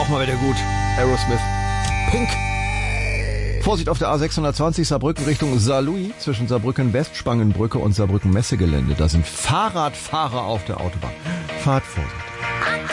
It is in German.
auch mal wieder gut. Aerosmith. Pink. Vorsicht auf der A620 Saarbrücken Richtung Saarlouis zwischen Saarbrücken-Westspangenbrücke und Saarbrücken-Messegelände. Da sind Fahrradfahrer auf der Autobahn. Fahrt Vorsicht.